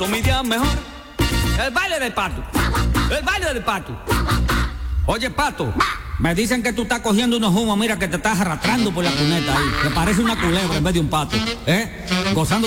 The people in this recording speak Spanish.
puso mi día mejor. El baile del pato. El baile del pato. Oye, pato, me dicen que tú estás cogiendo unos humos, mira que te estás arrastrando por la cuneta ahí. Que parece una culebra en vez de un pato, ¿eh? Gozando